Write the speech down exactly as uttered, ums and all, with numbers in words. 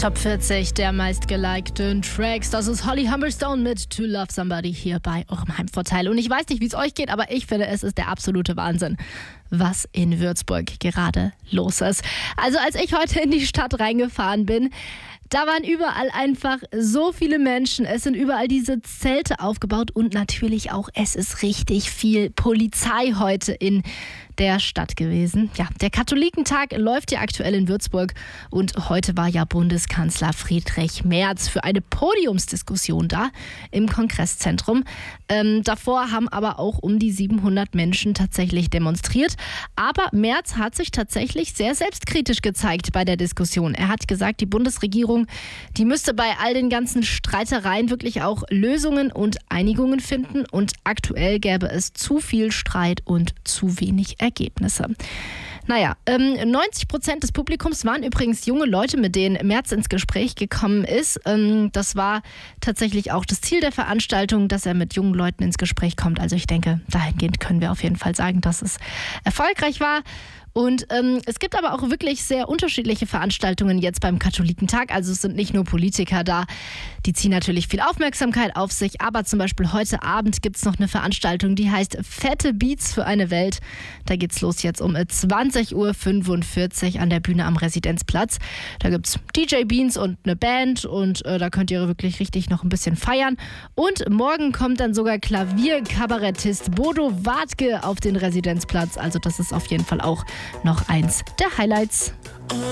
Top vierzig der meistgelikten Tracks. Das ist Holly Humberstone mit To Love Somebody hier bei eurem Heimvorteil. Und ich weiß nicht, wie es euch geht, aber ich finde, es ist der absolute Wahnsinn, was in Würzburg gerade los ist. Also als ich heute in die Stadt reingefahren bin, da waren überall einfach so viele Menschen. Es sind überall diese Zelte aufgebaut und natürlich auch, es ist richtig viel Polizei heute in der Stadt gewesen. Ja, der Katholikentag läuft ja aktuell in Würzburg und heute war ja Bundeskanzler Friedrich Merz für eine Podiumsdiskussion da im Kongresszentrum. Ähm, davor haben aber auch um die siebenhundert Menschen tatsächlich demonstriert. Aber Merz hat sich tatsächlich sehr selbstkritisch gezeigt bei der Diskussion. Er hat gesagt, die Bundesregierung, die müsste bei all den ganzen Streitereien wirklich auch Lösungen und Einigungen finden. Und aktuell gäbe es zu viel Streit und zu wenig Ergebnisse. Naja, ähm, neunzig Prozent des Publikums waren übrigens junge Leute, mit denen Merz ins Gespräch gekommen ist. Ähm, das war tatsächlich auch das Ziel der Veranstaltung, dass er mit jungen Leuten ins Gespräch kommt. Also ich denke, dahingehend können wir auf jeden Fall sagen, dass es erfolgreich war. Und ähm, es gibt aber auch wirklich sehr unterschiedliche Veranstaltungen jetzt beim Katholikentag. Also es sind nicht nur Politiker da, die ziehen natürlich viel Aufmerksamkeit auf sich. Aber zum Beispiel heute Abend gibt es noch eine Veranstaltung, die heißt Fette Beats für eine Welt. Da geht's los jetzt um zwanzig Uhr fünfundvierzig an der Bühne am Residenzplatz. Da gibt's D J Beans und eine Band und äh, da könnt ihr wirklich richtig noch ein bisschen feiern. Und morgen kommt dann sogar Klavierkabarettist Bodo Wartke auf den Residenzplatz. Also das ist auf jeden Fall auch noch eins der Highlights.